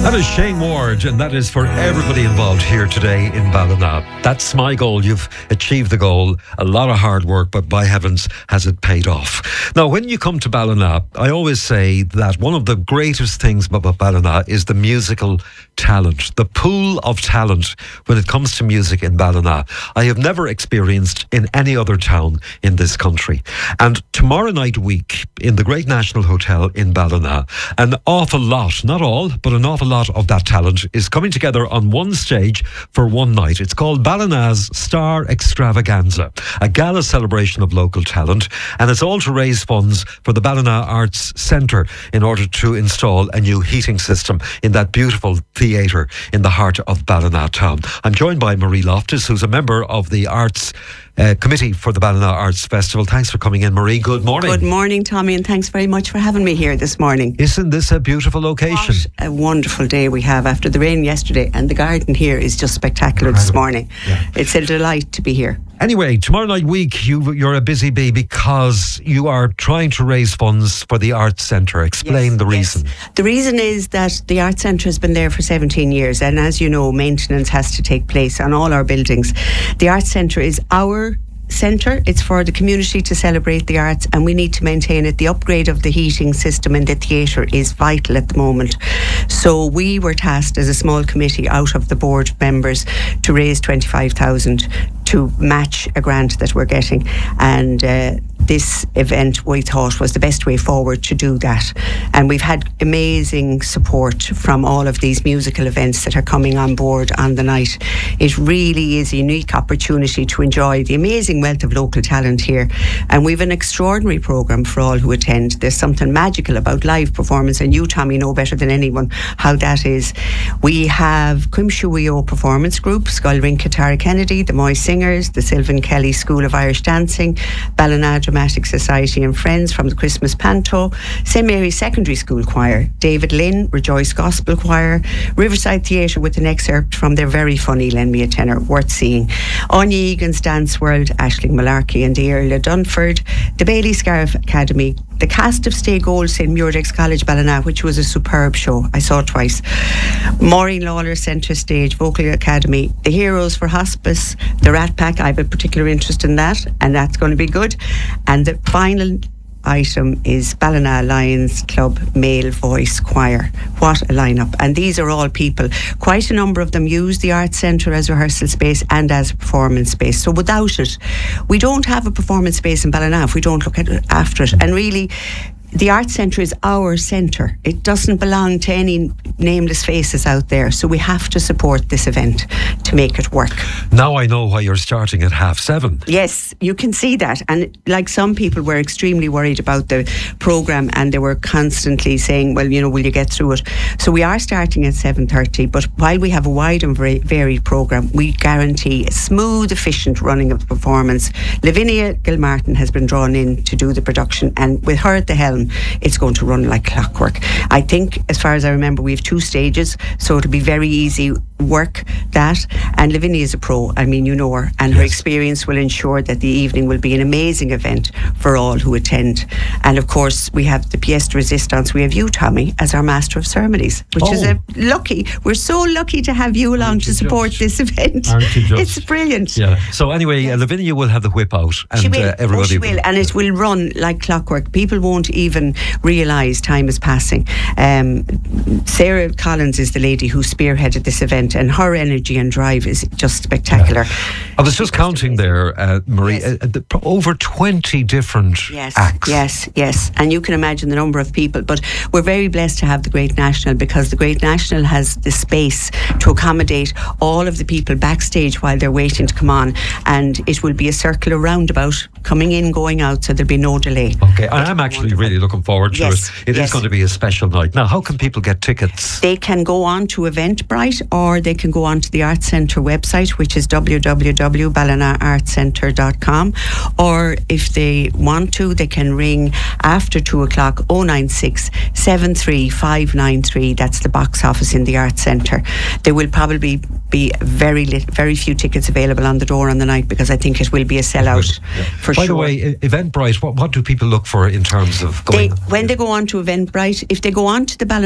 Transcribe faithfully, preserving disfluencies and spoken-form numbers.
That is Shane Ward, and that is for everybody involved here today in Ballina. That's my goal. You've achieved the goal. A lot of hard work, but by heavens, has it paid off. Now, when you come to Ballina, I always say that one of the greatest things about Ballina is the musical talent, the pool of talent when it comes to music in Ballina. I have never experienced in any other town in this country. And tomorrow night week, in the Great National Hotel in Ballina, an awful lot, not all, but an awful lot of that talent is coming together on one stage for one night. It's called Ballina's Star Extravaganza, a gala celebration of local talent, and it's all to raise funds for the Ballina Arts Centre in order to install a new heating system in that beautiful theatre in the heart of Ballina town. I'm joined by Marie Loftus, who's a member of the Arts Uh, Committee for the Ballina Arts Festival. Thanks for coming in, Marie. Good morning. Good morning, Tommy, and thanks very much for having me here this morning. Isn't this a beautiful location? What a wonderful day we have after the rain yesterday, and the garden here is just spectacular Incredible. This morning. Yeah. It's a delight to be here. Anyway, tomorrow night week, you, you're a busy bee because you are trying to raise funds for the Arts Centre. Explain yes, the reason. Yes. The reason is that the Arts Centre has been there for seventeen years, and as you know, maintenance has to take place on all our buildings. The Arts Centre is our centre. It's for the community to celebrate the arts, and we need to maintain it. The upgrade of the heating system in the theatre is vital at the moment. So we were tasked as a small committee out of the board members to raise twenty-five thousand to match a grant that we're getting, and uh, this event we thought was the best way forward to do that. And we've had amazing support from all of these musical events that are coming on board on the night. It really is a unique opportunity to enjoy the amazing wealth of local talent here, and we've an extraordinary programme for all who attend. There's something magical about live performance, and you, Tommy, know better than anyone how that is. We have Quimshuio Performance Group, Scoilrinka Tara Kennedy, the Moy Singers, the Sylvan Kelly School of Irish Dancing, Ballina Dramatic Society and Friends from the Christmas Panto, Saint Mary's Secondary School Choir, David Lynn, Rejoice Gospel Choir, Riverside Theatre with an excerpt from their very funny Lend Me a Tenor, worth seeing, Anya Egan's Dance World, Aisling Malarkey and the Earl of Dunford, the Bailey Scarf Academy, the cast of Stay Gold Saint Murex College Ballina, which was a superb show. I saw it twice. Maureen Lawler Centre Stage Vocal Academy, the Heroes for Hospice, the Rat Pack. I have a particular interest in that, and that's going to be good. And the final item is Ballina Lions Club Male Voice Choir. What a lineup. And these are all people. Quite a number of them use the Arts Centre as a rehearsal space and as a performance space. So without it, we don't have a performance space in Ballina if we don't look at it, after it. And really, the Arts Centre is our centre. It doesn't belong to any nameless faces out there. So we have to support this event to make it work. Now I know why you're starting at half seven. Yes, you can see that. And like some people were extremely worried about the programme, and they were constantly saying, well, you know, will you get through it? So we are starting at seven thirty. But while we have a wide and very varied programme, we guarantee a smooth, efficient running of the performance. Lavinia Gilmartin has been drawn in to do the production, and with her at the helm, it's going to run like clockwork. I think, as far as I remember, we have two stages, so it'll be very easy work, that. And Lavinia is a pro. I mean, you know her, and her experience will ensure that the evening will be an amazing event for all who attend. And of course, we have the pièce de résistance. We have you, Tommy, as our Master of Ceremonies, which oh. is a lucky. We're so lucky to have you along Aren't to support judge? this event. Aren't you just? It's brilliant. Yeah. So anyway, yes. uh, Lavinia will have the whip out, and she will. Uh, everybody oh, she will, and it will run like clockwork. People won't even realise time is passing. Um, Sarah Collins is the lady who spearheaded this event, and her energy and drive is just spectacular. Yeah. I was just counting there, uh, Marie, yes. uh, the, over twenty different yes, acts. Yes, yes, and you can imagine the number of people. But we're very blessed to have the Great National, because the Great National has the space to accommodate all of the people backstage while they're waiting to come on, and it will be a circular roundabout coming in, going out, so there'll be no delay. Okay, and I'm actually wonderful. really looking forward to yes, it. It yes. is going to be a special night. Now, how can people get tickets? They can go on to Eventbrite, or they can go on to the Arts Centre website, which is w w w dot ballina arts centre dot com, or if they want to, they can ring after two o'clock oh nine six, seven three five nine three. That's the box office in the Arts Centre. There will probably be very lit- very few tickets available on the door on the night, because I think it will be a sellout yeah. for By sure. By the way, Eventbrite, what, what do people look for in terms of going? They, when they go on to Eventbrite, if they go on to the Ballina